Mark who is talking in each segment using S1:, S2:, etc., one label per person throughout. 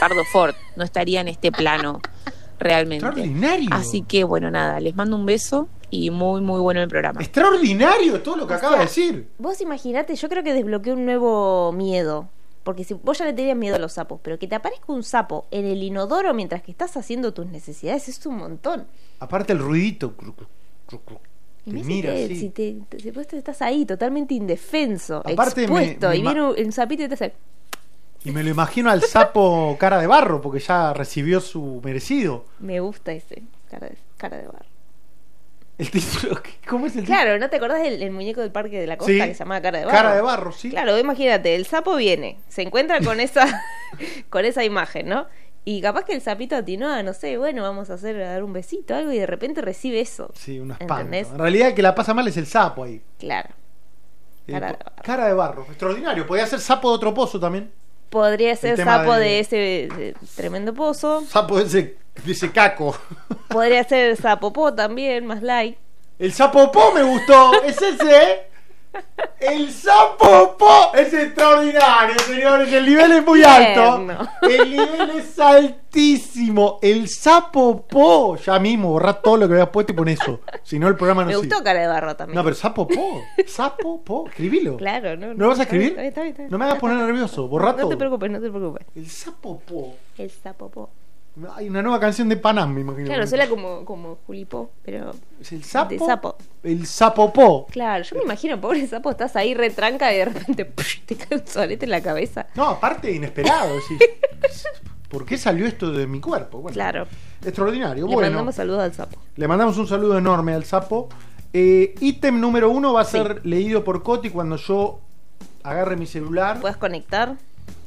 S1: Ricardo Ford, no estaría en este plano realmente.
S2: Extraordinario.
S1: Así que bueno, nada, les mando un beso y muy muy bueno el programa.
S2: Extraordinario todo lo que acaba de decir.
S3: Vos imaginate, yo creo que desbloqueé un nuevo miedo. Porque si vos ya le tenías miedo a los sapos, pero que te aparezca un sapo en el inodoro mientras que estás haciendo tus necesidades es un montón.
S2: Aparte el ruidito.
S3: Y
S2: Te
S3: me
S2: mira así.
S3: si vos estás ahí totalmente indefenso,
S2: Aparte
S3: expuesto, y viene un sapito y te hace...
S2: Y me lo imagino al sapo cara de barro, porque ya recibió su merecido.
S3: Me gusta ese, cara de barro.
S2: El título, ¿cómo es el título?
S3: Claro, ¿no te acordás del muñeco del Parque de la Costa
S2: Sí.
S3: que se llamaba Cara de Barro?
S2: Cara de barro, sí.
S3: Claro, imagínate, el sapo viene, se encuentra con esa imagen, ¿no? Y capaz que el sapito atinó a, no sé, bueno, vamos a dar un besito, algo, y de repente recibe eso.
S2: Sí, un espanto.
S3: ¿Entendés?
S2: En realidad el que la pasa mal es el sapo ahí.
S3: Claro. Cara de barro.
S2: Cara de barro, extraordinario. Podría ser sapo de otro pozo también.
S3: Podría ser
S2: tema
S3: sapo
S2: de-
S3: de ese tremendo pozo.
S2: Sapo de ese caco.
S3: Podría ser sapopó también, más light.
S2: El sapopó me gustó. Es ese, ¿eh? El sapopó es extraordinario, señores. El nivel es muy alto.
S3: Tierno.
S2: El nivel es altísimo. El sapopó. Ya mismo, borrá todo lo que habías puesto y pon eso. Si no, el programa no
S3: Me
S2: sigue.
S3: gustó Cara de Barro también.
S2: No, pero sapopó. Sapopó. Escribilo.
S3: Claro, no.
S2: ¿No lo vas a escribir?
S3: Está bien.
S2: No me hagas poner nervioso. Borrá
S3: No
S2: todo.
S3: te preocupes, no te preocupes.
S2: El sapopó.
S3: El sapopó.
S2: Hay una nueva canción de Panam, me imagino.
S3: Claro, suena como Julipó, pero
S2: Es el sapo.
S3: de sapo.
S2: El sapopó.
S3: Claro, yo me imagino, pobre sapo, estás ahí retranca y de repente te cae un solete en la cabeza.
S2: No, aparte inesperado. Sí. ¿Por qué salió esto de mi cuerpo? Bueno,
S3: Claro.
S2: extraordinario.
S3: Le
S2: Bueno,
S3: mandamos saludos al sapo.
S2: le mandamos un saludo enorme al sapo. Ítem número 1 va a ser
S3: Sí.
S2: leído por Coti cuando yo agarre mi celular.
S3: ¿Puedes conectar?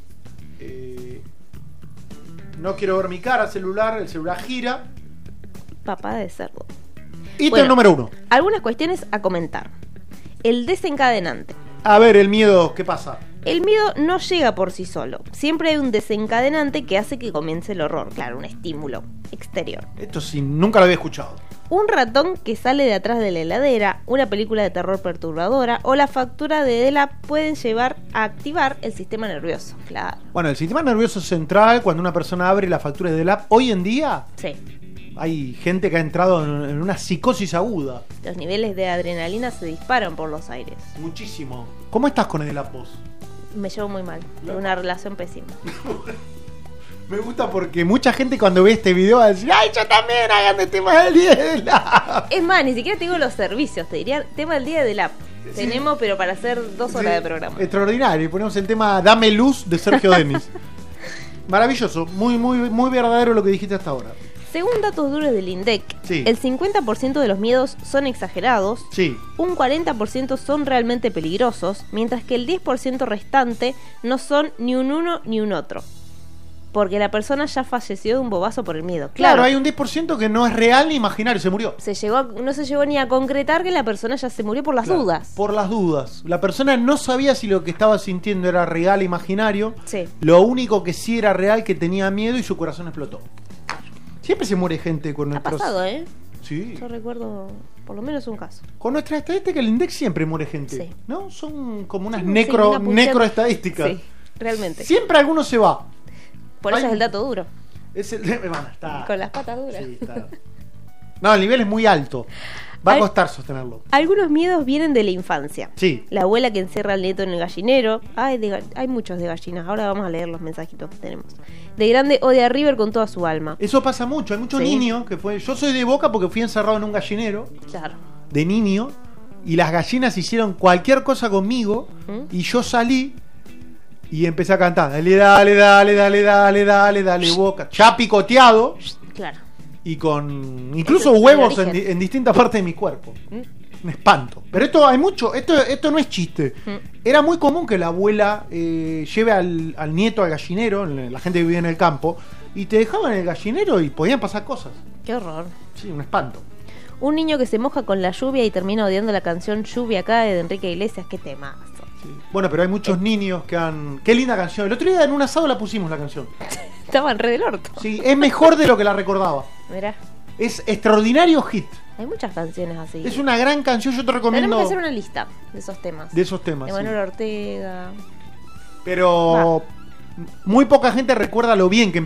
S2: No quiero ver mi cara, celular. El celular gira.
S3: Papá de cerdo.
S2: Ítem
S3: Bueno.
S2: número 1.
S3: Algunas cuestiones a comentar. El desencadenante.
S2: A ver, el miedo, ¿qué pasa?
S3: El miedo no llega por sí solo. Siempre hay un desencadenante que hace que comience el horror. Claro, un estímulo exterior.
S2: Esto sí, nunca lo había escuchado.
S3: Un ratón que sale de atrás de la heladera, una película de terror perturbadora o la factura de DELAP pueden llevar a activar el sistema nervioso. Claro.
S2: Bueno, el sistema nervioso central, cuando una persona abre la factura de DELAP, hoy en día
S3: Sí.
S2: hay gente que ha entrado en una psicosis aguda.
S3: Los niveles de adrenalina se disparan por los aires.
S2: Muchísimo. ¿Cómo estás con el DELAP vos?
S3: Me llevo muy mal. Tengo una relación pésima.
S2: Me gusta porque mucha gente cuando ve este video va a decir, ¡ay, yo también hagan el tema del día de DELAP!
S3: Es más, ni siquiera tengo los servicios. Te diría tema del día de DELAP.
S2: Sí.
S3: Tenemos, pero para hacer 2 horas de programa.
S2: Extraordinario. Y ponemos el tema Dame Luz de Sergio Denis. Maravilloso. Muy, muy, muy verdadero lo que dijiste hasta ahora.
S3: Según datos duros del INDEC,
S2: Sí.
S3: el 50% de los miedos son exagerados,
S2: Sí.
S3: un 40% son realmente peligrosos, mientras que el 10% restante no son ni un uno ni un otro. Porque la persona ya falleció de un bobazo por el miedo.
S2: Claro, hay un 10% que no es real ni imaginario, se murió.
S3: No se llegó ni a concretar que la persona ya se murió por las
S2: Claro,
S3: dudas.
S2: Por las dudas. La persona no sabía si lo que estaba sintiendo era real o imaginario.
S3: Sí.
S2: Lo único que sí era real, que tenía miedo y su corazón explotó. Siempre se muere gente con
S3: Ha
S2: nuestros...
S3: pasado, ¿eh?
S2: Sí.
S3: Yo recuerdo por lo menos un caso.
S2: Con nuestra estadística, el INDEC siempre muere gente.
S3: Sí.
S2: ¿No? Son como unas
S3: Sí, una pulsera.
S2: necroestadísticas.
S3: Sí, realmente.
S2: Siempre alguno se va.
S3: Por eso
S2: Ay.
S3: es el dato duro.
S2: Es el... Bueno, está...
S3: Con las patas duras.
S2: Sí, está... No, el nivel es muy alto. Va a
S3: Al-
S2: costar sostenerlo.
S3: Algunos miedos vienen de la infancia.
S2: Sí.
S3: La abuela que encierra al nieto en el gallinero. Hay muchos de gallinas. Ahora vamos a leer los mensajitos que tenemos. De grande odia a River con toda su alma.
S2: Eso pasa mucho. Hay muchos
S3: Sí.
S2: niños que fue... Yo soy de Boca porque fui encerrado en un gallinero
S3: Claro.
S2: de niño y las gallinas hicieron cualquier cosa conmigo
S3: ¿Mm?
S2: y yo salí y empecé a cantar. Dale, Boca. Ya picoteado
S3: Claro.
S2: y con incluso
S3: Ese es el
S2: huevos
S3: origen.
S2: en distintas partes de mi cuerpo.
S3: ¿Mm?
S2: Un espanto. Pero esto hay mucho, esto no es chiste. Era muy común que la abuela lleve al nieto al gallinero, la gente que vivía en el campo, y te dejaban en el gallinero y podían pasar cosas.
S3: Qué horror.
S2: Sí, un espanto.
S3: Un niño que se moja con la lluvia y termina odiando la canción Lluvia cae de Enrique Iglesias. Qué temazo.
S2: Sí. Bueno, pero hay muchos niños que han... Qué linda canción. El otro día en un asado la pusimos la canción.
S3: Estaban re del orto.
S2: Sí, es mejor de lo que la recordaba.
S3: Mirá.
S2: Es extraordinario hit.
S3: Hay muchas canciones así.
S2: Es una gran canción, yo te recomiendo
S3: Tenemos que hacer una lista de esos temas.
S2: de esos temas.
S3: De
S2: sí.
S3: Manuel Ortega.
S2: Pero muy poca gente recuerda lo bien que